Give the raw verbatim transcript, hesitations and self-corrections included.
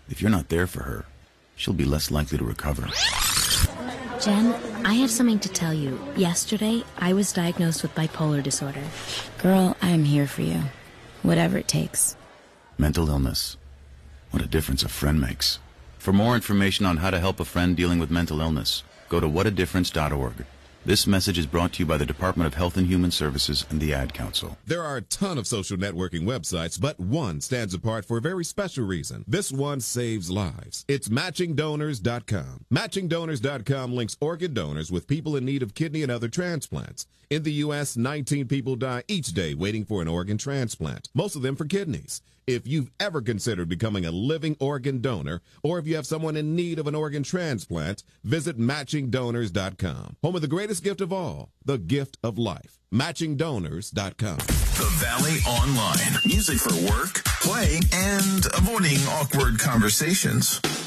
If you're not there for her, she'll be less likely to recover. Jen, I have something to tell you. Yesterday, I was diagnosed with bipolar disorder. Girl, I am here for you. Whatever it takes. Mental illness. What a difference a friend makes. For more information on how to help a friend dealing with mental illness, go to what a difference dot org. This message is brought to you by the Department of Health and Human Services and the Ad Council. There are a ton of social networking websites, but one stands apart for a very special reason. This one saves lives. It's matching donors dot com. matching donors dot com links organ donors with people in need of kidney and other transplants. In the U S, nineteen people die each day waiting for an organ transplant, most of them for kidneys. If you've ever considered becoming a living organ donor, or if you have someone in need of an organ transplant, visit matching donors dot com. Home of the greatest gift of all, the gift of life. matching donors dot com. The Valley Online. Music for work, play, and avoiding awkward conversations.